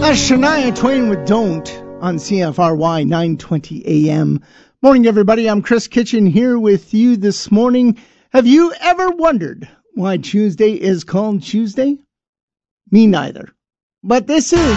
Shania Twain with Don't on CFRY 920 AM. Morning, everybody. I'm Chris Kitchen here with you this morning. Have you ever wondered why Tuesday is called Tuesday? Me neither. But this is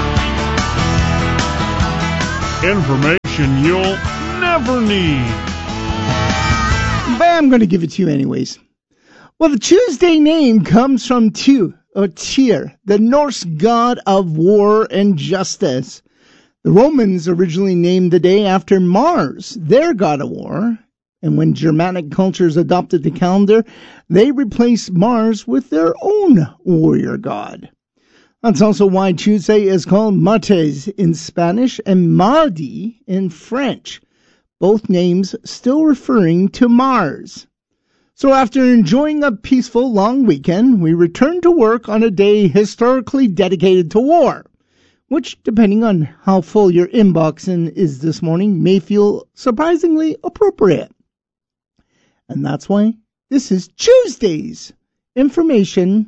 information you'll never need. But I'm going to give it to you anyways. Well, the Tuesday name comes from Tyr, the Norse god of war and justice. The Romans originally named the day after Mars, their god of war. And when Germanic cultures adopted the calendar, they replaced Mars with their own warrior god. That's also why Tuesday is called Martes in Spanish and Mardi in French, both names still referring to Mars. So after enjoying a peaceful long weekend, we return to work on a day historically dedicated to war, which, depending on how full your inbox is this morning, may feel surprisingly appropriate. And that's why this is Tuesday's Information.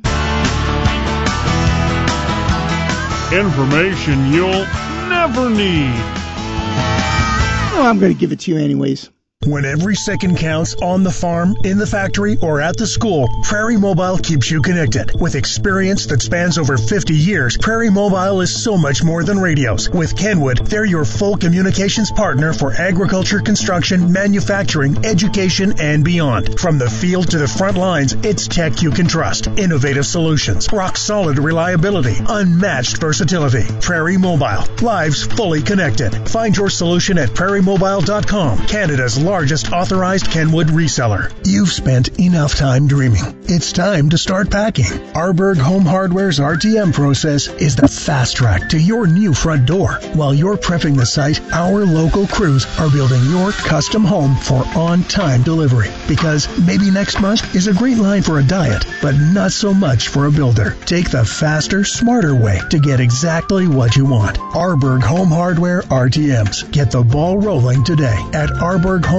Information you'll never need. Oh, I'm going to give it to you anyways. When every second counts on the farm, in the factory, or at the school, Prairie Mobile keeps you connected. With experience that spans over 50 years, Prairie Mobile is so much more than radios. With Kenwood, they're your full communications partner for agriculture, construction, manufacturing, education, and beyond. From the field to the front lines, it's tech you can trust. Innovative solutions, rock-solid reliability, unmatched versatility. Prairie Mobile, lives fully connected. Find your solution at prairiemobile.com, Canada's largest authorized Kenwood reseller. You've spent enough time dreaming. It's time to start packing. Arborg Home Hardware's RTM process is the fast track to your new front door. While you're prepping the site, our local crews are building your custom home for on-time delivery. Because maybe next month is a great line for a diet, but not so much for a builder. Take the faster, smarter way to get exactly what you want. Arborg Home Hardware RTMs. Get the ball rolling today at arborghomehardware.ca.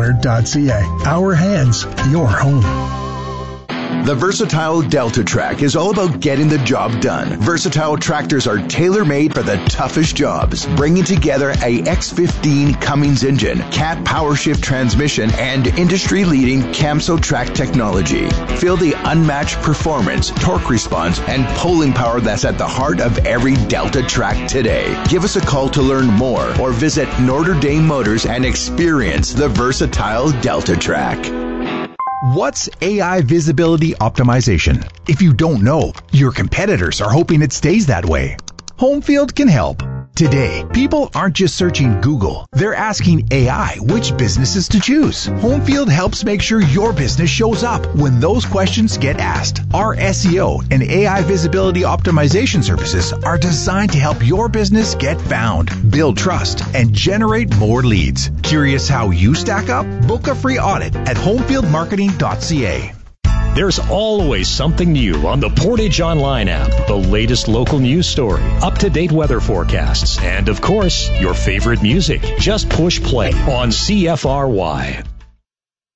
Our hands, your home. The Versatile Delta Track is all about getting the job done. Versatile tractors are tailor-made for the toughest jobs, bringing together a X15 Cummins engine, Cat PowerShift transmission, and industry-leading Camso track technology. Feel the unmatched performance, torque response, and pulling power that's at the heart of every Delta track today. Give us a call to learn more or visit Notre Dame Motors and experience the Versatile Delta Track. What's AI visibility optimization? If you don't know, your competitors are hoping it stays that way. Homefield can help. Today, people aren't just searching Google. They're asking AI which businesses to choose. Homefield helps make sure your business shows up when those questions get asked. Our SEO and AI visibility optimization services are designed to help your business get found, build trust, and generate more leads. Curious how you stack up? Book a free audit at homefieldmarketing.ca. There's always something new on the Portage Online app. The latest local news story, up-to-date weather forecasts, and of course, your favorite music. Just push play on CFRY.